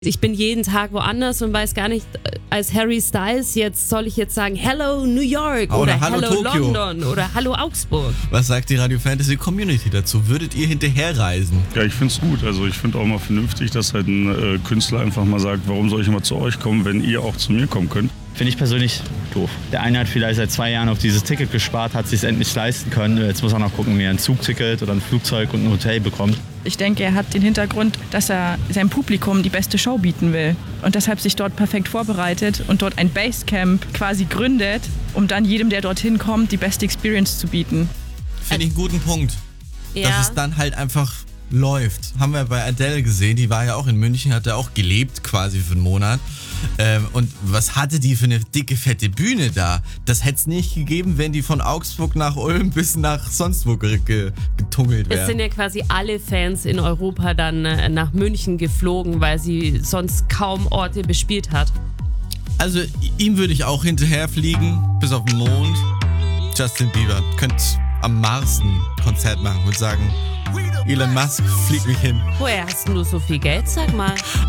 Ich bin jeden Tag woanders und weiß gar nicht, als Harry Styles soll ich jetzt sagen, Hello New York oder Hello Tokio. London oder Hello Augsburg. Was sagt die Radio Fantasy Community dazu? Würdet ihr hinterherreisen? Ja, ich finde es gut. Also ich finde auch mal vernünftig, dass halt ein Künstler einfach mal sagt, warum soll ich immer zu euch kommen, wenn ihr auch zu mir kommen könnt. Finde ich persönlich doof. Der eine hat vielleicht seit 2 Jahren auf dieses Ticket gespart, hat es sich endlich leisten können. Jetzt muss er noch gucken, wie er ein Zugticket oder ein Flugzeug und ein Hotel bekommt. Ich denke, er hat den Hintergrund, dass er seinem Publikum die beste Show bieten will und deshalb sich dort perfekt vorbereitet und dort ein Basecamp quasi gründet, um dann jedem, der dorthin kommt, die beste Experience zu bieten. Finde ich einen guten Punkt. Ja. Dass es dann halt einfach läuft. Haben wir bei Adele gesehen, die war ja auch in München, hat ja auch gelebt quasi für einen Monat. Und was hatte die für eine dicke, fette Bühne da? Das hätte es nicht gegeben, wenn die von Augsburg nach Ulm bis nach sonst wo getungelt wäre. Es sind ja quasi alle Fans in Europa dann nach München geflogen, weil sie sonst kaum Orte bespielt hat. Also ihm würde ich auch hinterher fliegen, bis auf den Mond. Justin Bieber könnte am Mars ein Konzert machen und sagen, Elon Musk, flieg mich hin. Woher hast denn du so viel Geld, sag mal?